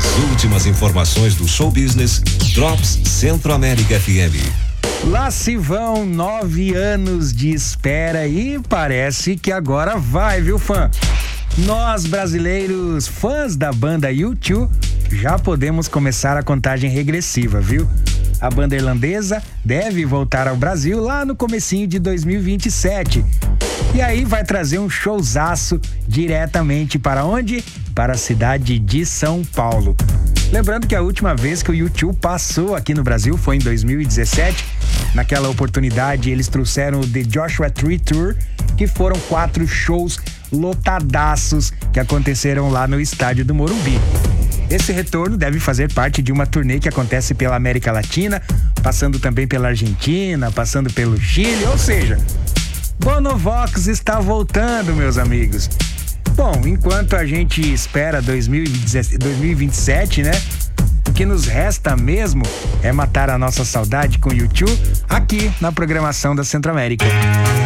As últimas informações do show business, Drops Centro-América FM. Lá se vão 9 anos de espera e parece que agora vai, viu, fã? Nós, brasileiros, fãs da banda U2, já podemos começar a contagem regressiva, viu? A banda irlandesa deve voltar ao Brasil lá no comecinho de 2027. E aí vai trazer um showzaço diretamente para onde? Para a cidade de São Paulo. Lembrando que a última vez que o U2 passou aqui no Brasil foi em 2017. Naquela oportunidade eles trouxeram o The Joshua Tree Tour, que foram 4 shows lotadaços que aconteceram lá no estádio do Morumbi. Esse retorno deve fazer parte de uma turnê que acontece pela América Latina, passando também pela Argentina, passando pelo Chile, ou seja, Bonovox está voltando, meus amigos. Bom, enquanto a gente espera 2027, né? O que nos resta mesmo é matar a nossa saudade com U2 aqui na programação da Centro-América.